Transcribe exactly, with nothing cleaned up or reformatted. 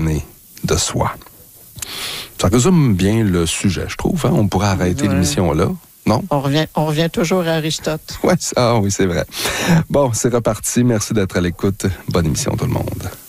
donner de soi. Ça résume bien le sujet, je trouve. Hein? On pourrait arrêter ouais. l'émission là. Non? On revient, on revient toujours à Aristote. Ouais, ça, oui, c'est vrai. Bon, c'est reparti. Merci d'être à l'écoute. Bonne émission, tout le monde.